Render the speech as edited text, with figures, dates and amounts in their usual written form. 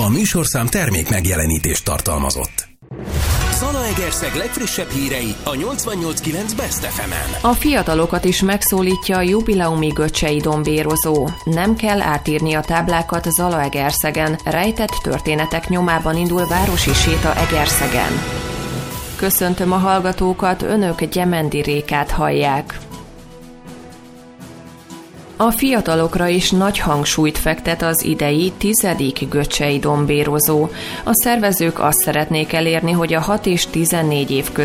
A műsorszám termék megjelenítést tartalmazott. Zalaegerszeg legfrissebb hírei a 88.9 Best FM-en. A fiatalokat is megszólítja a jubileumi göcsei dombérozó. Nem kell átírni a táblákat Zalaegerszegen. Rejtett történetek nyomában indul városi séta Egerszegen. Köszöntöm a hallgatókat, önök Gyemendi Rékát hallják. A fiatalokra is nagy hangsúlyt fektet az idei 10. göcsei dombérozó. A szervezők azt szeretnék elérni, hogy a 6 és 14 év között